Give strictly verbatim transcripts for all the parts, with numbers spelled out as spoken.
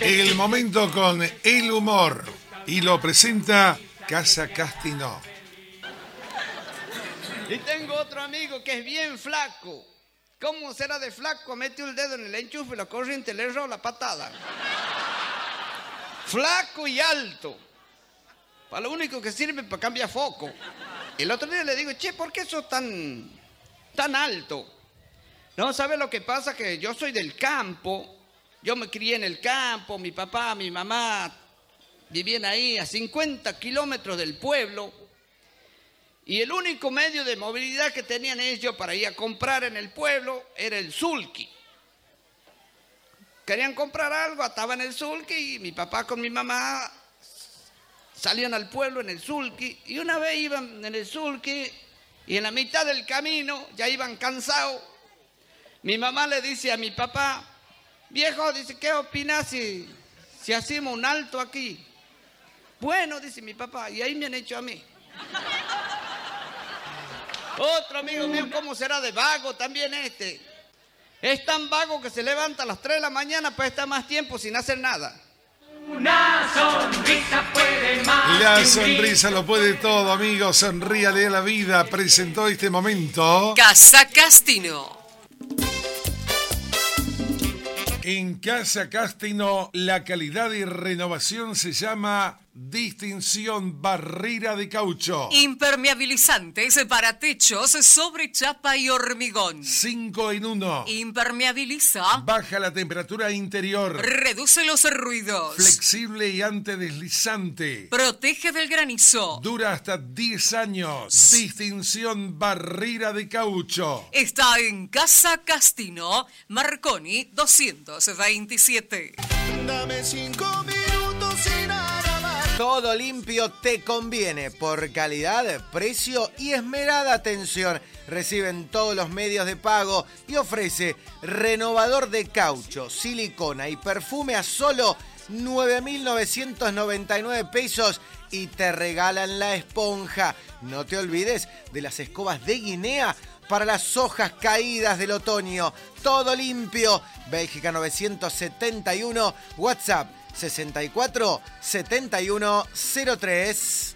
El momento con el humor. Y lo presenta Casa Castino. Y tengo otro amigo que es bien flaco. ¿Cómo será de flaco? Mete el dedo en el enchufe y la corriente le roba la patada. Flaco y alto. Para lo único que sirve para cambiar foco. El otro día le digo, che, ¿por qué sos tan, tan alto? No, ¿sabes lo que pasa? Que yo soy del campo. Yo me crié en el campo. Mi papá, mi mamá vivían ahí a cincuenta kilómetros del pueblo. Y el único medio de movilidad que tenían ellos para ir a comprar en el pueblo era el sulky. Querían comprar algo, ataban el sulky y mi papá con mi mamá salían al pueblo en el sulky. Y una vez iban en el sulky y en la mitad del camino ya iban cansados. Mi mamá le dice a mi papá, viejo, dice, ¿qué opinas si, si hacemos un alto aquí? Bueno, dice mi papá, y ahí me han hecho a mí. Otro amigo mío, ¿cómo será de vago también este? Es tan vago que se levanta a las tres de la mañana para estar más tiempo sin hacer nada. Una sonrisa puede más. La sonrisa lo puede todo, amigo. Sonríale a la vida. Presentó este momento Casa Castino. En Casa Castino, la calidad y renovación se llama Distinción Barrera de Caucho. Impermeabilizantes para techos sobre chapa y hormigón. Cinco en uno. Impermeabiliza. Baja la temperatura interior. Reduce los ruidos. Flexible y antideslizante. Protege del granizo. Dura hasta diez años. Distinción Barrera de Caucho. Está en Casa Castino, Marconi doscientos veintisiete. Dame cinco minutos sin nada más. Todo limpio te conviene por calidad, precio y esmerada atención. Reciben todos los medios de pago y ofrece renovador de caucho, silicona y perfume a solo nueve mil novecientos noventa y nueve pesos y te regalan la esponja. No te olvides de las escobas de Guinea para las hojas caídas del otoño. Todo limpio. Bélgica novecientos setenta y uno, WhatsApp sesenta y cuatro setenta y uno cero tres.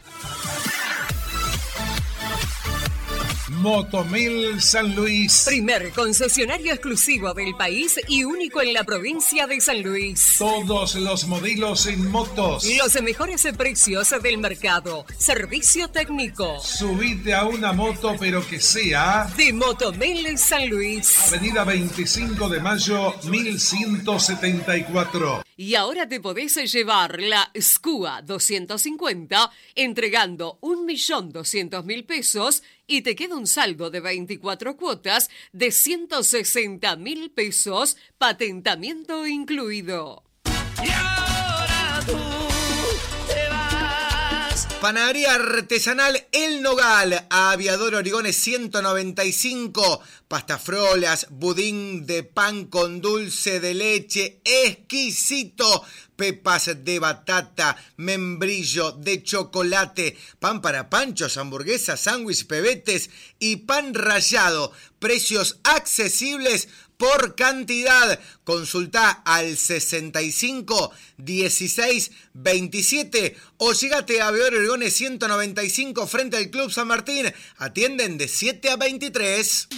Motomil San Luis. Primer concesionario exclusivo del país y único en la provincia de San Luis. Todos los modelos en motos. Los mejores precios del mercado. Servicio técnico. Subite a una moto, pero que sea de Motomil San Luis. Avenida veinticinco de mayo, mil ciento setenta y cuatro. Y ahora te podés llevar la S C U A doscientos cincuenta entregando un millón doscientos mil pesos y te queda un saldo de veinticuatro cuotas de ciento sesenta mil pesos, patentamiento incluido. Y ahora tú te vas. Panadería artesanal El Nogal, a Aviador Origones ciento noventa y cinco. Pastafrolas, budín de pan con dulce de leche, exquisito. Pepas de batata, membrillo de chocolate, pan para panchos, hamburguesas, sándwich, pebetes y pan rallado. Precios accesibles por cantidad. Consulta al sesenta y cinco dieciséis veintisiete o llegate a Aviador Origones ciento noventa y cinco frente al Club San Martín. Atienden de siete a veintitrés.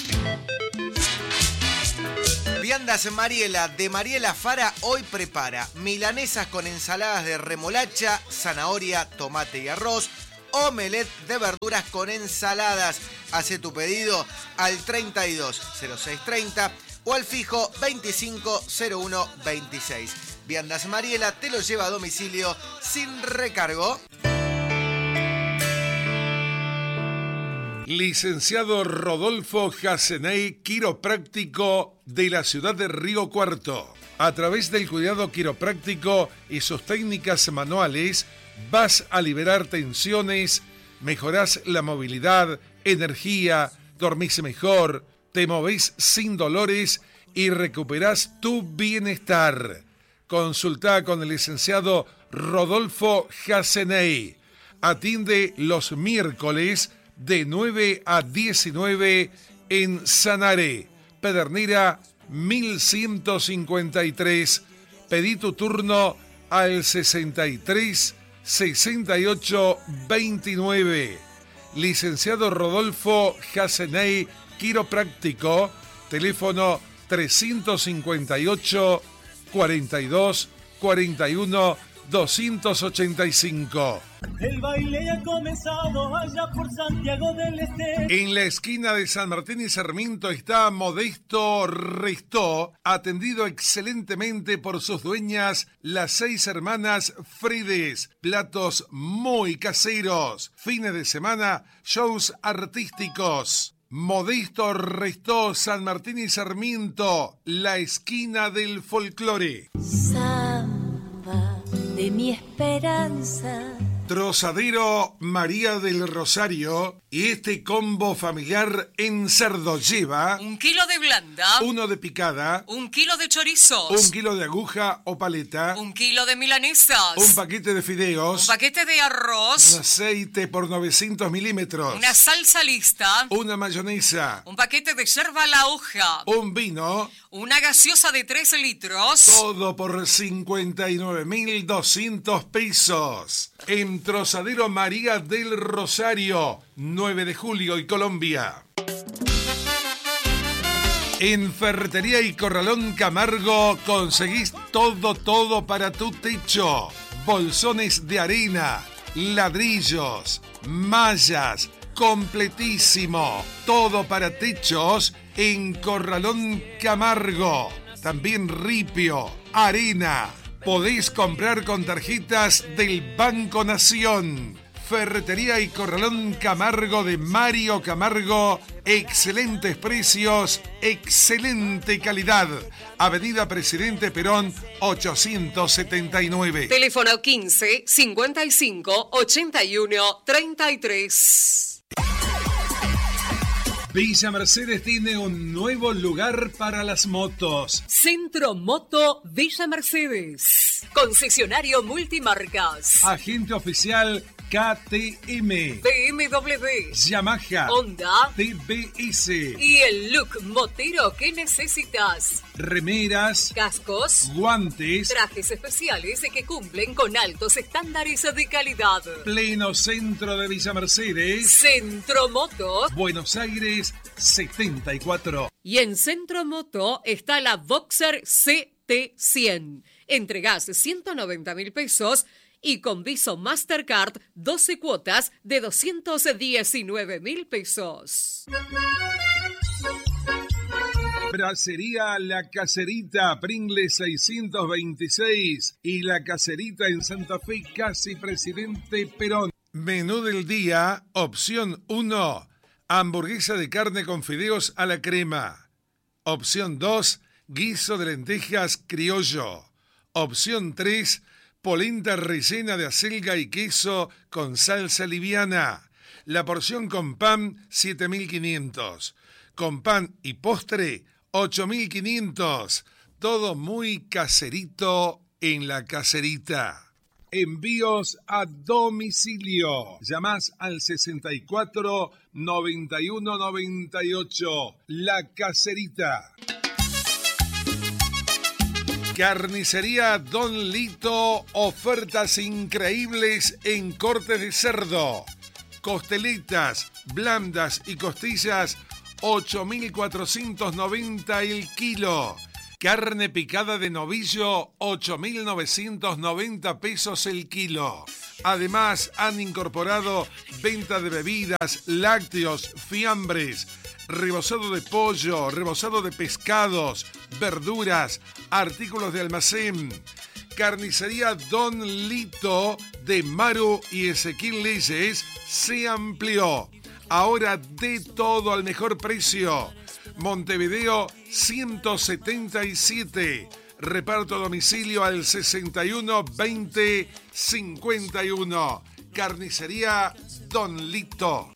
Viandas Mariela de Mariela Fara hoy prepara milanesas con ensaladas de remolacha, zanahoria, tomate y arroz, omelette de verduras con ensaladas. Hace tu pedido al treinta y dos cero seis treinta o al fijo veinticinco cero uno veintiséis. Viandas Mariela te lo lleva a domicilio sin recargo. Licenciado Rodolfo Jaceney, quiropráctico de la ciudad de Río Cuarto. A través del cuidado quiropráctico y sus técnicas manuales, vas a liberar tensiones, mejorás la movilidad, energía, dormís mejor, te movés sin dolores y recuperás tu bienestar. Consultá con el licenciado Rodolfo Jaceney. Atiende los miércoles de nueve a diecinueve en Sanaré, Pedernera mil ciento cincuenta y tres, Pedí tu turno al sesenta y tres sesenta y ocho veintinueve. Licenciado Rodolfo Jaseney, quiropráctico, teléfono trescientos cincuenta y ocho, cuarenta y dos, cuarenta y uno, doscientos ochenta y cinco. El baile ha comenzado allá por Santiago del Este. En la esquina de San Martín y Sarmiento está Modesto Restó, atendido excelentemente por sus dueñas, las seis hermanas Fredes. Platos muy caseros. Fines de semana, shows artísticos. Modesto Restó, San Martín y Sarmiento, la esquina del folclore. Samba de mi esperanza. Trozadero María del Rosario y este combo familiar en cerdo lleva Un kilo de blanda. uno de picada, Un kilo de chorizos. un kilo de aguja o paleta, Un kilo de milanesas. un paquete de fideos, Un paquete de arroz. un aceite por novecientos milímetros, Una salsa lista. una mayonesa, Un paquete de yerba a la hoja. un vino, Una gaseosa de tres litros. todo por cincuenta y nueve mil doscientos pesos. En Trozadero María del Rosario, nueve de julio y Colombia. En Ferretería y Corralón Camargo conseguís todo, todo para tu techo. Bolsones de arena, ladrillos, mallas, completísimo. Todo para techos en Corralón Camargo. También ripio, arena. Podéis comprar con tarjetas del Banco Nación. Ferretería y Corralón Camargo de Mario Camargo. Excelentes precios, excelente calidad. Avenida Presidente Perón ochocientos setenta y nueve. Teléfono quince, cincuenta y cinco, ochenta y uno, treinta y tres. Villa Mercedes tiene un nuevo lugar para las motos. Centro Moto Villa Mercedes. Concesionario multimarcas. Agente oficial K T M, B M W. Yamaha, Honda. T B S, Y el look motero que necesitas. remeras, Cascos. guantes, Trajes especiales que cumplen con altos estándares de calidad. pleno centro de Villa Mercedes, Centro Moto. Buenos Aires setenta y cuatro. Y en Centro Moto está la Boxer C T cien. Entregás ciento noventa mil pesos y con Viso Mastercard doce cuotas de doscientos diecinueve mil pesos. Bracería La Caserita, Pringles seiscientos veintiséis y La Caserita en Santa Fe, casi Presidente Perón. Menú del día, opción uno, hamburguesa de carne con fideos a la crema. Opción dos, guiso de lentejas criollo. Opción tres, polenta rellena de acelga y queso con salsa liviana. La porción con pan, siete mil quinientos. Con pan y postre, ocho mil quinientos. Todo muy caserito en La Caserita. Envíos a domicilio. Llamás al sesenta y cuatro, noventa y uno, noventa y ocho. La Caserita. Carnicería Don Lito, ofertas increíbles en cortes de cerdo. Costeletas, blandas y costillas, ocho mil cuatrocientos noventa el kilo. Carne picada de novillo, ocho mil novecientos noventa pesos el kilo. Además, han incorporado venta de bebidas, lácteos, fiambres, rebozado de pollo, rebozado de pescados, verduras, artículos de almacén. Carnicería Don Lito de Maru y Ezequiel Leyes se amplió. Ahora de todo al mejor precio. Montevideo ciento setenta y siete. Reparto a domicilio al sesenta y uno, veinte, cincuenta y uno. Carnicería Don Lito.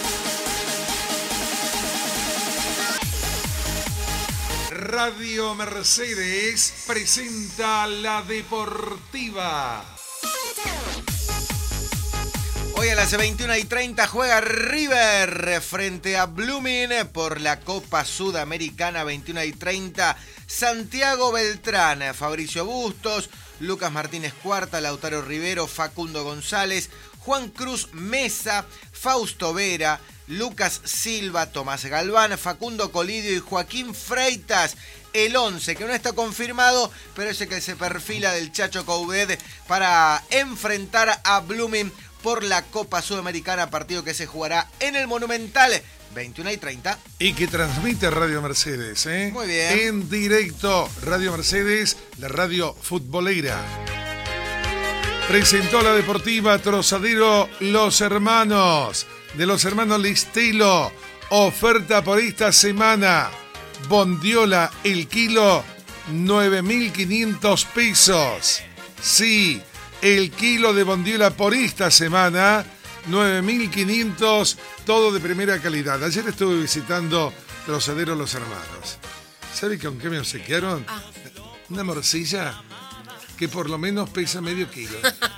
Radio Mercedes presenta La Deportiva. Hoy a las veintiuna y treinta juega River frente a Blooming por la Copa Sudamericana. veintiuna y treinta, Santiago Beltrán, Fabricio Bustos, Lucas Martínez Cuarta, Lautaro Rivero, Facundo González, Juan Cruz Mesa, Fausto Vera, Lucas Silva, Tomás Galván, Facundo Colidio y Joaquín Freitas. El once, que no está confirmado, pero ese que se perfila del Chacho Coudet para enfrentar a Blooming por la Copa Sudamericana, partido que se jugará en el Monumental, veintiuna y treinta. Y que transmite Radio Mercedes, ¿eh? Muy bien. En directo, Radio Mercedes, la radio futbolera. Presentó la deportiva Trozadero Los Hermanos, de los hermanos Listelo. Oferta por esta semana. Bondiola el kilo, nueve mil quinientos pesos. Sí, el kilo de bondiola por esta semana, nueve mil quinientos, todo de primera calidad. Ayer estuve visitando Trozadero Los Hermanos. ¿Sabe con qué me obsequiaron? Ah. Una morcilla que por lo menos pesa medio kilo.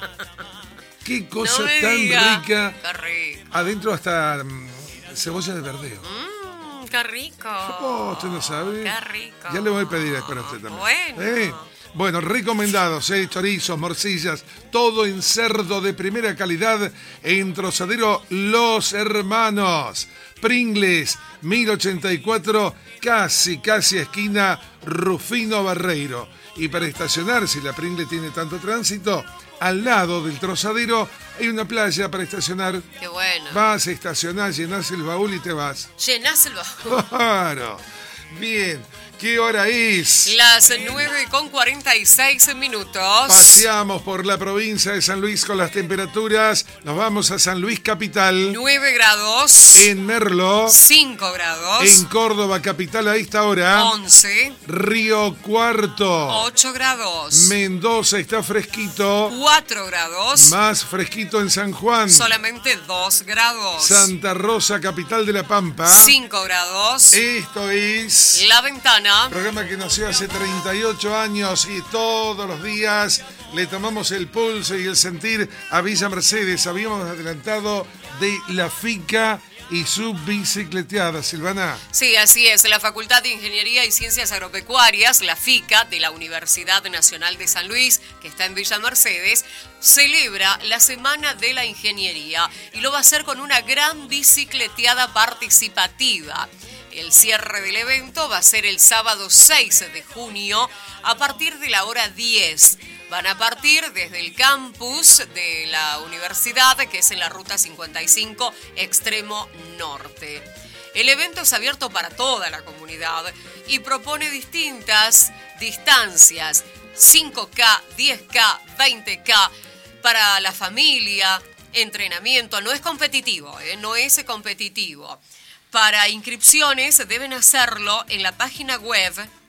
Qué cosa No me tan diga. rica. Qué rico. Adentro hasta mm, cebolla de verdeo. Mmm, qué rico. Oh, ¿usted no sabe? Qué rico. Ya le voy a pedir para usted también. Bueno. Eh, Bueno, recomendados, eh, chorizos, morcillas, todo en cerdo de primera calidad en Trozadero Los Hermanos. Pringles, mil ochenta y cuatro, casi, casi esquina Rufino Barreiro. Y para estacionar, si la Pringle tiene tanto tránsito, al lado del Trozadero hay una playa para estacionar. Qué bueno. Vas a estacionar, llenás el baúl y te vas. Llenás el baúl. Claro. Bien. ¿Qué hora es? Las nueve con cuarenta y seis minutos. Paseamos por la provincia de San Luis con las temperaturas. Nos vamos a San Luis capital. nueve grados. En Merlo. cinco grados. En Córdoba capital a esta hora. once. Río Cuarto. ocho grados. Mendoza está fresquito. cuatro grados. Más fresquito en San Juan. Solamente dos grados. Santa Rosa capital de La Pampa. cinco grados. Esto es La Ventana. programa que nació hace treinta y ocho años y todos los días le tomamos el pulso y el sentir a Villa Mercedes. Habíamos adelantado de la FICA y su bicicleteada, Silvana. Sí, así es. La Facultad de Ingeniería y Ciencias Agropecuarias, la FICA, de la Universidad Nacional de San Luis, que está en Villa Mercedes, celebra la Semana de la Ingeniería y lo va a hacer con una gran bicicleteada participativa. El cierre del evento va a ser el sábado seis de junio a partir de la hora diez. Van a partir desde el campus de la universidad, que es en la ruta cincuenta y cinco, extremo norte. El evento es abierto para toda la comunidad y propone distintas distancias, cinco K, diez K, veinte K, para la familia, entrenamiento. No es competitivo, ¿eh? No es competitivo. Para inscripciones deben hacerlo en la página web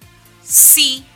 si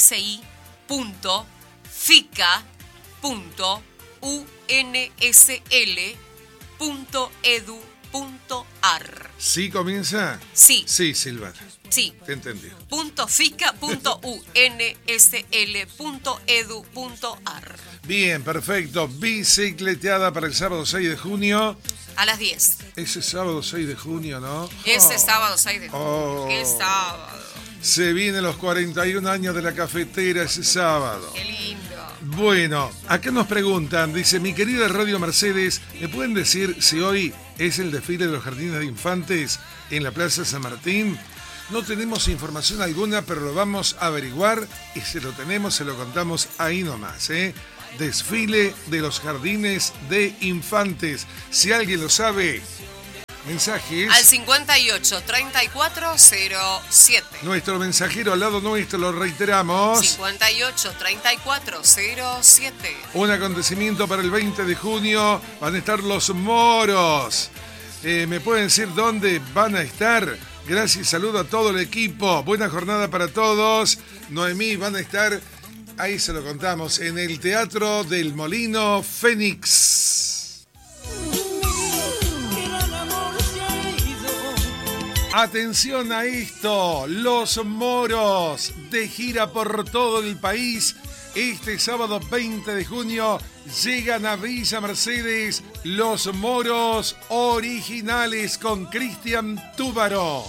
punto fica punto u n s l punto e d u punto a r. ¿Sí comienza? Sí. Sí, Silvana. Sí. Te entendí. Punto fica punto u n s l punto e d u punto a r. Bien, perfecto. Bicicleteada para el sábado seis de junio. A las diez. Ese sábado seis de junio, ¿no? Ese Oh. sábado seis de junio. Oh. Qué sábado. Se vienen los cuarenta y un años de la cafetera ese sábado. Qué lindo. Bueno, acá nos preguntan, dice, mi querida Radio Mercedes, ¿me pueden decir si hoy es el desfile de los jardines de infantes en la Plaza San Martín? No tenemos información alguna, pero lo vamos a averiguar y si lo tenemos se lo contamos ahí nomás, ¿eh? Desfile de los jardines de infantes. Si alguien lo sabe, mensajes. Al cincuenta y ocho, treinta y cuatro, cero siete. Nuestro mensajero al lado nuestro, lo reiteramos. cincuenta y ocho, treinta y cuatro, cero siete. Un acontecimiento para el veinte de junio. Van a estar los moros. Eh, ¿Me pueden decir dónde van a estar? Gracias y saludo a todo el equipo. Buena jornada para todos. Noemí, van a estar, ahí se lo contamos, en el Teatro del Molino Fénix. Atención a esto, los moros de gira por todo el país Este sábado veinte de junio llegan a Villa Mercedes los Moros Originales con Cristian Túbaro.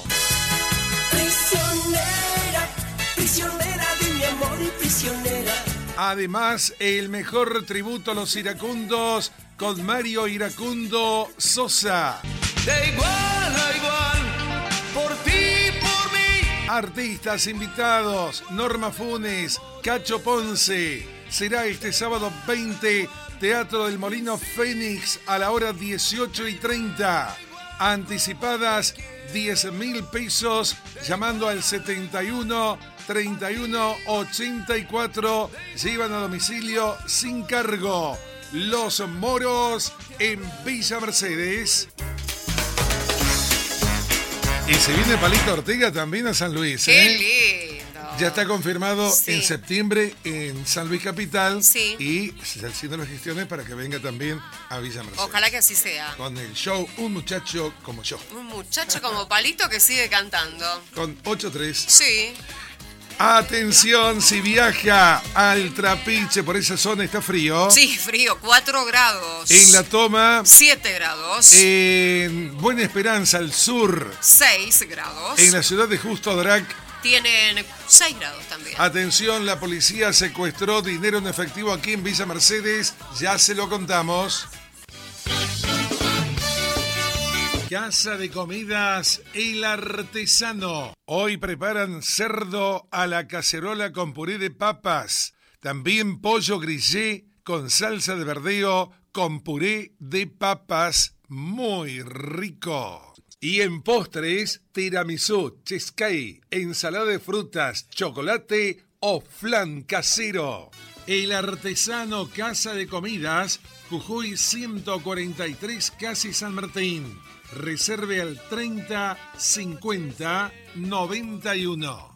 Prisionera, prisionera de mi amor y prisionera. Además, el mejor tributo a los iracundos con Mario Iracundo Sosa. De igual a igual, por ti, por mí. Artistas invitados, Norma Funes, Cacho Ponce. Será este sábado veinte, Teatro del Molino Fénix a la hora dieciocho y treinta. Anticipadas diez mil pesos llamando al setenta y uno, treinta y uno, ochenta y cuatro. Llevan a domicilio sin cargo. Los Moros en Villa Mercedes. Y se viene Palito Ortega también a San Luis. ¡Qué ¿eh? lindo! Ya está confirmado Sí. en septiembre en San Luis Capital. Sí. Y se están haciendo las gestiones para que venga también a Villa Mercedes. Ojalá que así sea. Con el show Un Muchacho Como Yo. Un muchacho como Palito que sigue cantando. Con ocho tres. Sí. Atención, si viaja al Trapiche, por esa zona está frío. Sí, frío, cuatro grados. En La Toma, siete grados. en Buena Esperanza, al sur, seis grados. en la ciudad de Justo Drac. Tienen seis grados también. Atención, la policía secuestró dinero en efectivo aquí en Villa Mercedes. Ya se lo contamos. Casa de Comidas El Artesano. Hoy preparan cerdo a la cacerola con puré de papas. También pollo grillé con salsa de verdeo con puré de papas. Muy rico. Y en postres, tiramisú, cheesecake, ensalada de frutas, chocolate o flan casero. El Artesano Casa de Comidas, Jujuy ciento cuarenta y tres, casi San Martín. Reserve al treinta cincuenta noventa y uno.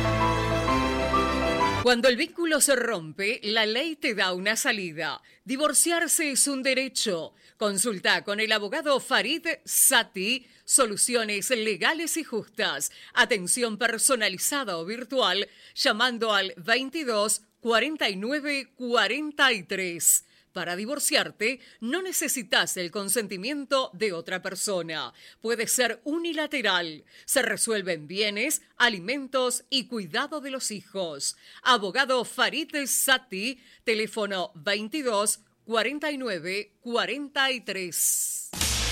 Cuando el vínculo se rompe, la ley te da una salida. Divorciarse es un derecho. Consulta con el abogado Farid Sati soluciones legales y justas. Atención personalizada o virtual llamando al veintidós cuarenta y nueve cuarenta y tres. Para divorciarte, no necesitas el consentimiento de otra persona. Puede ser unilateral. Se resuelven bienes, alimentos y cuidado de los hijos. Abogado Farid Sati, teléfono veintidós cuarenta y nueve cuarenta y tres.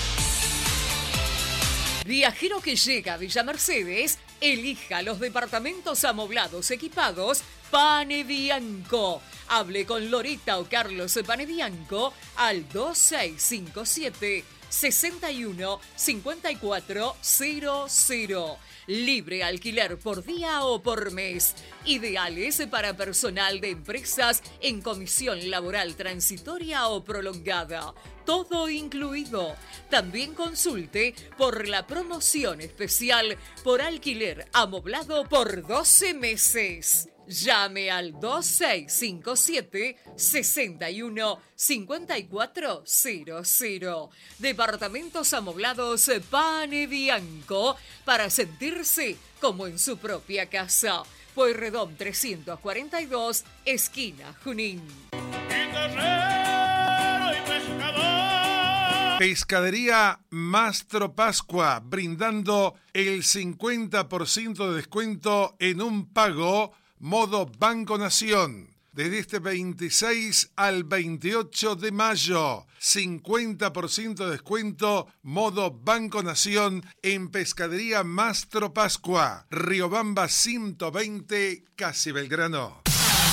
Viajero que llega a Villa Mercedes, elija los departamentos amoblados equipados Pane Bianco. Hable con Lorita o Carlos Pane Bianco al dos seis cinco siete, seis uno cinco cuatro cero cero. Libre alquiler por día o por mes. Ideales para personal de empresas en comisión laboral transitoria o prolongada. Todo incluido. También consulte por la promoción especial por alquiler amoblado por doce meses. Llame al dos seis cinco siete, seis uno cinco cuatro cero cero. Departamentos amoblados Pane Bianco para sentirse como en su propia casa. Pueyrredón trescientos cuarenta y dos, esquina Junín. Pescadería Mastro Pascua, brindando el cincuenta por ciento de descuento en un pago modo Banco Nación. Desde este veintiséis al veintiocho de mayo, cincuenta por ciento de descuento modo Banco Nación en Pescadería Mastro Pascua, Riobamba ciento veinte, casi Belgrano.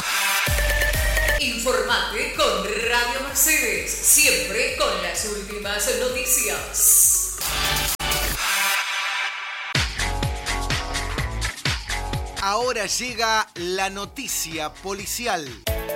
Informate con Radio Mercedes, siempre con las últimas noticias. Ahora llega la noticia policial.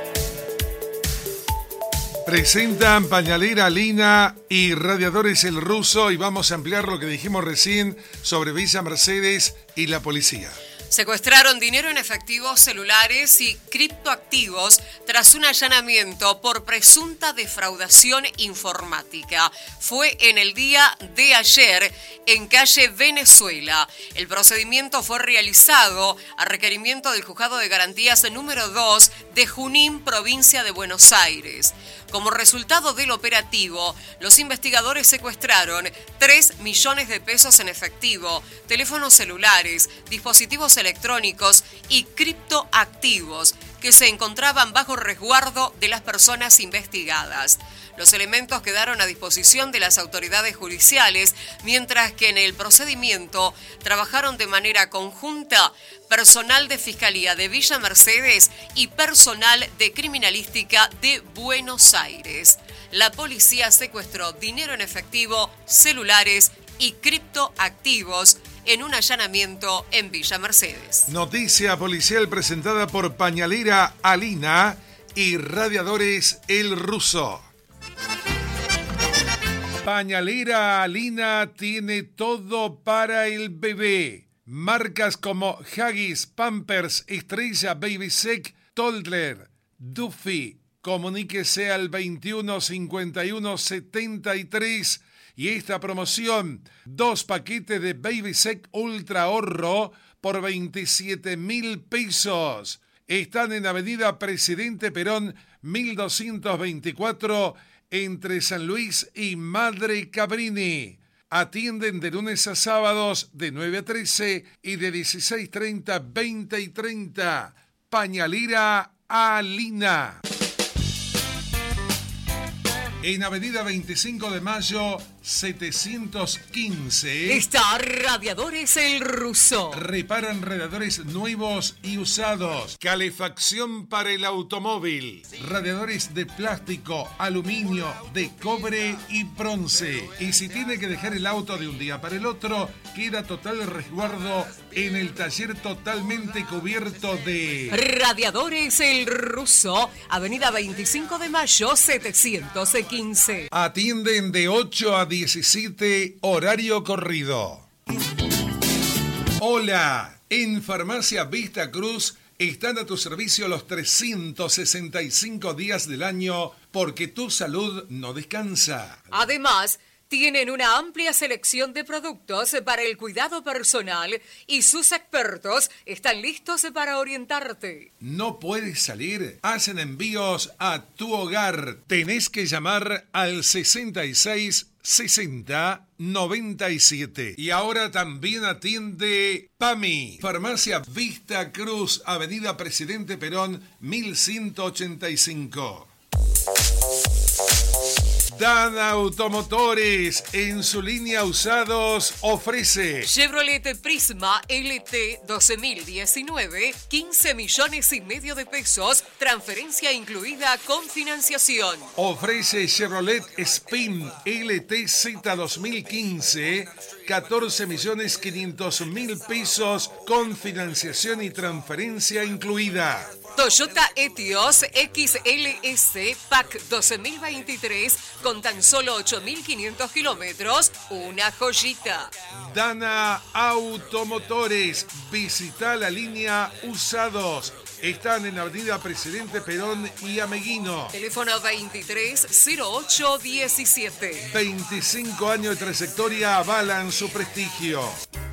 Presentan pañalera Lina y radiadores El Ruso y vamos a ampliar lo que dijimos recién sobre Villa Mercedes y la policía. Secuestraron dinero en efectivo, celulares y criptoactivos tras un allanamiento por presunta defraudación informática. Fue en el día de ayer en calle Venezuela. El procedimiento fue realizado a requerimiento del Juzgado de Garantías número dos de Junín, provincia de Buenos Aires. Como resultado del operativo, los investigadores secuestraron tres millones de pesos en efectivo, teléfonos celulares, dispositivos electrónicos y criptoactivos que se encontraban bajo resguardo de las personas investigadas. Los elementos quedaron a disposición de las autoridades judiciales, mientras que en el procedimiento trabajaron de manera conjunta personal de Fiscalía de Villa Mercedes y personal de Criminalística de Buenos Aires. La policía secuestró dinero en efectivo, celulares y criptoactivos en un allanamiento en Villa Mercedes. Noticia policial presentada por Pañalera Alina y Radiadores El Ruso. Pañalera Alina tiene todo para el bebé. Marcas como Huggies, Pampers, Estrella, Babysec, Toddler, Duffy. Comuníquese al veintiuno cincuenta y uno setenta y tres. Y esta promoción, dos paquetes de Babysec Ultra Ahorro por veintisiete mil pesos. Están en Avenida Presidente Perón, mil doscientos veinticuatro, entre San Luis y Madre Cabrini. Atienden de lunes a sábados de nueve a trece y de dieciséis treinta a veinte y treinta. Pañalera Alina. En Avenida veinticinco de Mayo, setecientos quince. Está Radiadores El Ruso. Reparan radiadores nuevos y usados. Calefacción para el automóvil. Radiadores de plástico, aluminio, de cobre y bronce. Y si tiene que dejar el auto de un día para el otro, queda total resguardo en el taller totalmente cubierto de... Radiadores El Ruso. Avenida veinticinco de Mayo, setecientos quince. Atienden de ocho a diecisiete, horario corrido. Hola, en Farmacia Vista Cruz están a tu servicio los trescientos sesenta y cinco días del año porque tu salud no descansa. Además, tienen una amplia selección de productos para el cuidado personal y sus expertos están listos para orientarte. ¿No puedes salir? Hacen envíos a tu hogar. Tenés que llamar al sesenta y seis sesenta noventa y siete. Y ahora también atiende PAMI. Farmacia Vista Cruz, Avenida Presidente Perón, mil ciento ochenta y cinco. Dana Automotores, en su línea usados, ofrece Chevrolet Prisma L T doce mil diecinueve, quince millones y medio de pesos, transferencia incluida con financiación. Ofrece Chevrolet Spin L T Z dos mil quince, catorce millones quinientos mil pesos con financiación y transferencia incluida. Toyota Etios X L S Pack doce mil veintitrés con tan solo ocho mil quinientos kilómetros, una joyita. Dana Automotores, visita la línea usados. Están en Avenida Presidente Perón y Ameguino. Teléfono veintitrés cero ocho diecisiete. veinticinco años de trayectoria avalan su prestigio.